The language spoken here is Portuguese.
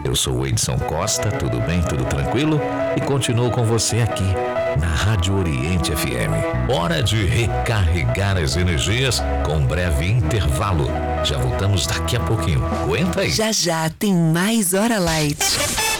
Eu sou o Edson Costa, tudo bem, tudo tranquilo? E continuo com você aqui na Rádio Oriente FM. Hora de recarregar as energias com um breve intervalo. Já voltamos daqui a pouquinho. Aguenta aí. Já tem mais Hora Light.